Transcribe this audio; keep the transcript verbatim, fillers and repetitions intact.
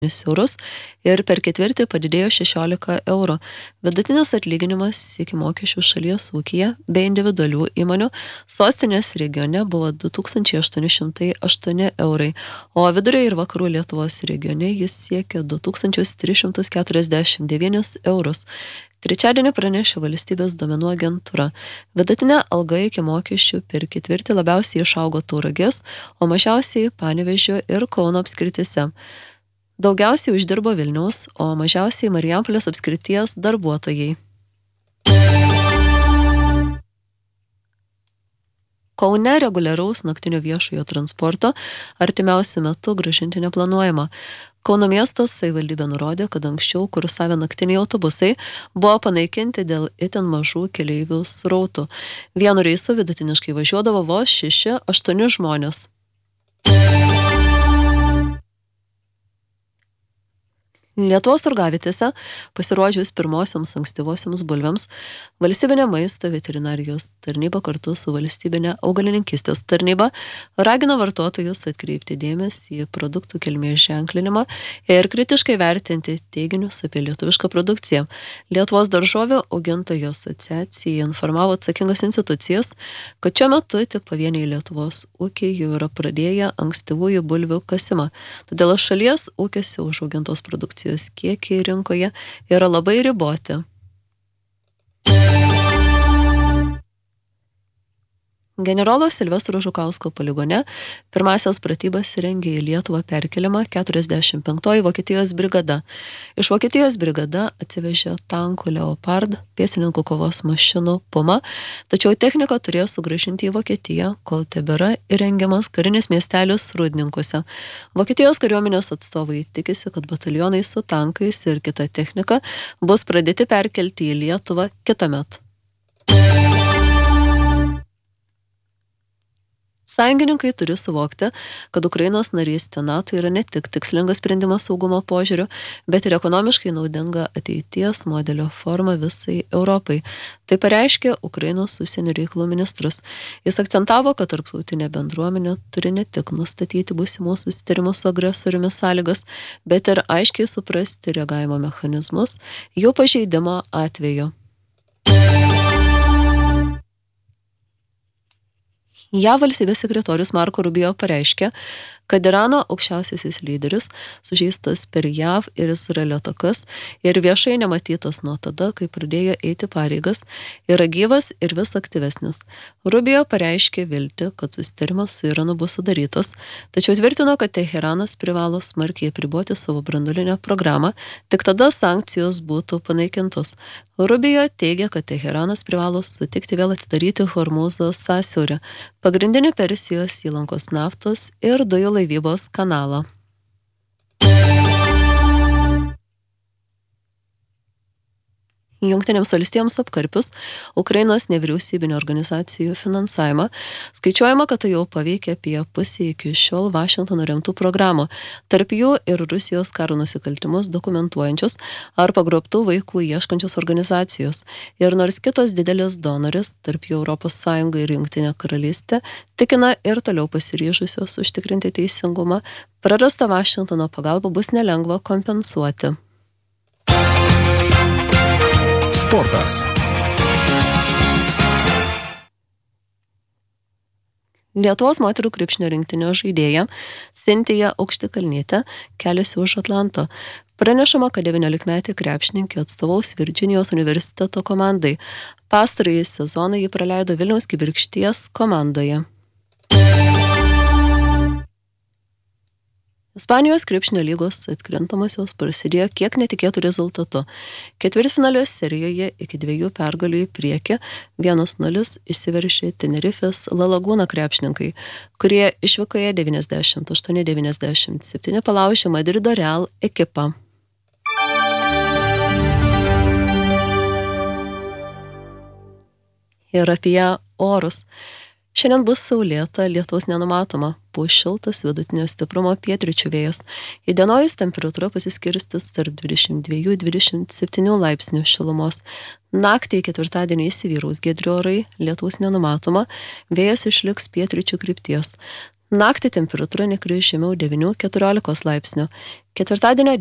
eurus ir per ketvirtį padidėjo šešiolika eurų. Vidutinis atlyginimas iki mokesčių šalies ūkyje bei individualių įmonių sostinės regione buvo du tūkstančiai aštuoni šimtai aštuoni eurai, o vidurio ir vakarų Lietuvos regione jis siekia du tūkstančius tris šimtus keturiasdešimt devynis eurus. Trečiadienį pranešė valstybės duomenų agentūra. Vidutinė alga iki mokesčių per ketvirtį labiausiai išaugo Tauragės, o mažiausiai Panevėžio ir Kauno apskrityse. Daugiausiai uždirbo Vilniaus, o mažiausiai Marijampolės apskrities darbuotojai. Kaune reguliaraus naktinio viešojo transporto artimiausiu metu grąžinti neplanuojama. Kauno miesto savivaldybė nurodė, kad anksčiau kursavę naktiniai autobusai buvo panaikinti dėl itin mažų keleivių srautų. Vienu reisu vidutiniškai važiuodavo vos šeši aštuoni žmonės. Lietuvos turgavietėse pasirodžius pirmosioms ankstyvosioms bulvėms, valstybinė maisto veterinarijos tarnyba kartu su valstybinė augalininkystės tarnyba ragina vartotojus atkreipti dėmesį į produktų kilmės ženklinimą ir kritiškai vertinti teiginius apie lietuvišką produkciją. Lietuvos daržovių augintojų asociacija informavo atsakingas institucijas, kad šiuo metu tik pavieniai Lietuvos ūkiai jau yra pradėję ankstyvųjų bulvių kasimą. Todėl šalies ūkiuose užaugintos produkcijos kiekiai rinkoje yra labai riboti. Generolo Silvestro Žukausko poligone pirmasias pratybas rengė į Lietuvą perkeliama keturiasdešimt penktoji Vokietijos brigada. Iš Vokietijos brigada atsivežė tankų Leopard, pėstininkų kovos mašinų Puma, tačiau techniką turėjo sugrąžinti į Vokietiją, kol tebėra įrengiamas karinis miestelis Rūdninkuose. Vokietijos kariuomenės atstovai tikisi, kad batalionai su tankais ir kita technika bus pradėti perkelti į Lietuvą kitąmet. Sąjungininkai turi suvokti, kad Ukrainos narystė NATO yra ne tik tikslingas sprendimas saugumo požiūriu, bet ir ekonomiškai naudinga ateities modelio forma visai Europai. Tai pareiškė Ukrainos užsienio reikalų ministras. Jis akcentavo, kad tarptautinė bendruomenė turi ne tik nustatyti būsimų susitarimų su agresoriumi sąlygas, bet ir aiškiai suprasti reagavimo mechanizmus jų pažeidimo atveju. Ja valstybės sekretorius Marko Rubio pareiškė, kad Irano aukščiausiasis lyderis sužeistas per J A V ir Izraelio atakas ir viešai nematytas nuo tada, kai pradėjo eiti pareigas, yra gyvas ir vis aktyvesnis. Rubio pareiškė viltį, kad susitarimas su Iranu bus sudarytas, tačiau tvirtino, kad Teheranas privalo smarkiai apriboti savo branduolinę programą, tik tada sankcijos būtų panaikintos. Rubio teigia, kad Teheranas privalo sutikti vėl atidaryti Hormūzo sąsiaurį, pagrindinį Persijos įlankos naftos ir dujų laivybos kanalą. Jungtinėms valstijoms apkarpius Ukrainos nevyriausybinių organizacijų finansavimą, skaičiuojama, kad tai jau paveikė apie pusę iki šiol Vašingtono remtų programų, tarp jų ir Rusijos karo nusikaltimus dokumentuojančius ar pagrobtų vaikų ieškančios organizacijos. Ir nors kitos didelės donorės, tarp jų Europos Sąjunga ir Jungtinė karalystė, tikina ir toliau pasiryžusios užtikrinti teisingumą, prarastą Vašingtono pagalbą bus nelengva kompensuoti. Sportas. Lietuvos moterų krepšinio rinktinio žaidėja Sintija Aukštikalnytė keliasi už Atlanto. Pranešama, kad devyniolikmetė krepšininkė atstovaus Virdžinijos universiteto komandai. Pastarąjį sezoną ji praleido Vilniaus Kibirkšties komandoje. Ispanijos krepšinio lygos atkrintamosios prasidėjo kiek netikėtų rezultatų. Ketvirtfinalio serijoje iki dviejų pergalių į priekį vienas nulis išsiveržė Tenerifės La Laguna krepšininkai, kurie išvykoje devyniasdešimt aštuoni devyniasdešimt septyni palaužė Madrido Real ekipą. Ir apie orus. Šiandien bus saulėta, lietaus nenumatoma, pūs šiltas vidutinio stiprumo pietryčių vėjas. Įdienojus temperatūra pasiskirstys tarp dvidešimt dviejų dvidešimt septynių laipsnių šilumos. Naktį į ketvirtadienį įsivyraus giedri orai, lietaus nenumatoma, vėjas išliks pietryčių krypties. Naktį temperatūra nekris žemiau devynių keturiolikos laipsnių. Ketvirtadienio